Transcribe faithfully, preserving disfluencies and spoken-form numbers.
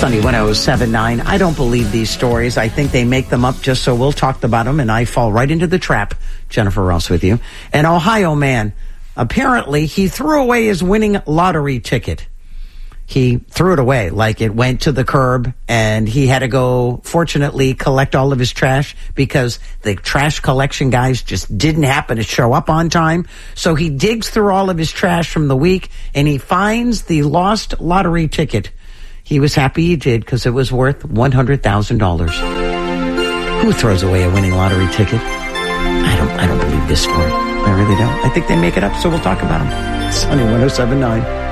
Sunny one oh seven point nine. I don't believe these stories. I think they make them up just so we'll talk about them, and I fall right into the trap. Jennifer Ross with you. An Ohio man, apparently he threw away his winning lottery ticket. He threw it away, like it went to the curb, and he had to go, fortunately, collect all of his trash because the trash collection guys just didn't happen to show up on time. So he digs through all of his trash from the week, and he finds the lost lottery ticket. He was happy he did because it was worth one hundred thousand dollars. Who throws away a winning lottery ticket? I don't, I don't believe this story. I really don't. I think they make it up, so we'll talk about them. Sunny one oh seven point nine.